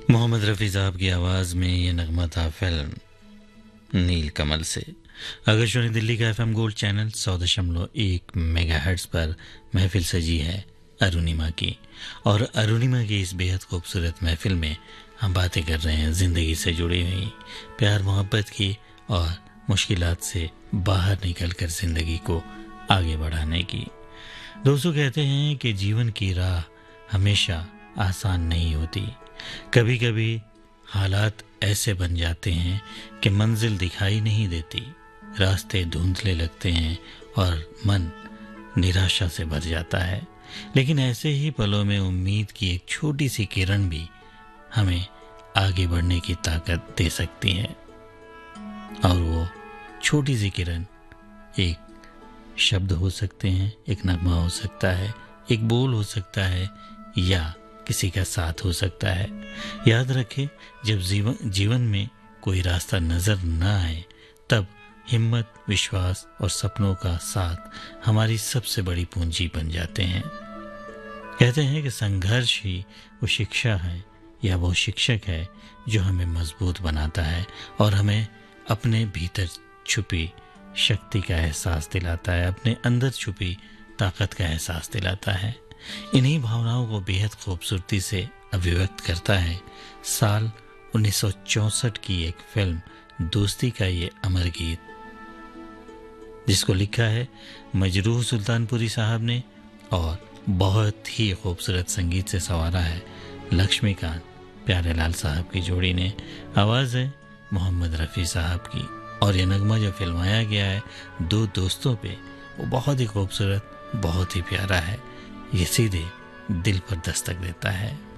मोहम्मद रफ़ी साहब की आवाज़ में ये नगमा था फिल्म नील कमल से। आकाशवाणी दिल्ली का एफएम गोल्ड चैनल 100.1 मेगाहर्ट्ज़ पर महफिल सजी है अरुणिमा की। और अरुणिमा की इस बेहद खूबसूरत महफिल में हम बातें कर रहे हैं ज़िंदगी से जुड़ी हुई, प्यार मोहब्बत की और मुश्किलात से बाहर निकलकर ज़िंदगी को आगे बढ़ाने की। दोस्तों, कहते हैं कि जीवन की राह हमेशा आसान नहीं होती। कभी कभी हालात ऐसे बन जाते हैं कि मंजिल दिखाई नहीं देती, रास्ते धुंधले लगते हैं और मन निराशा से भर जाता है। लेकिन ऐसे ही पलों में उम्मीद की एक छोटी सी किरण भी हमें आगे बढ़ने की ताकत दे सकती है। और वो छोटी सी किरण एक शब्द हो सकते हैं, एक नगमा हो सकता है, एक बोल हो सकता है, या किसी का साथ हो सकता है। याद रखें, जब जीवन में कोई रास्ता नजर न आए तब हिम्मत, विश्वास और सपनों का साथ हमारी सबसे बड़ी पूंजी बन जाते हैं। कहते हैं कि संघर्ष ही वो शिक्षा है या वो शिक्षक है जो हमें मजबूत बनाता है और हमें अपने भीतर छुपी शक्ति का एहसास दिलाता है, अपने अंदर छुपी ताकत का एहसास दिलाता है। इन्हीं भावनाओं को बेहद खूबसूरती से अभिव्यक्त करता है साल 1964 की एक फिल्म दोस्ती का ये अमर गीत, जिसको लिखा है मजरूह सुल्तानपुरी साहब ने और बहुत ही खूबसूरत संगीत से संवारा है लक्ष्मीकांत प्यारेलाल साहब की जोड़ी ने। आवाज़ है मोहम्मद रफ़ी साहब की। और ये नगमा जो फिल्माया गया है दो दोस्तों पे, वो बहुत ही खूबसूरत, बहुत ही प्यारा है। ये सीधे दिल पर दस्तक देता है।